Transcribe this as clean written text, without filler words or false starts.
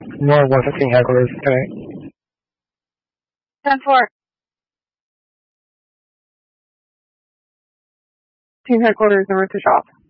More 115 headquarters tonight. 10-4. Team headquarters, number 2 shop.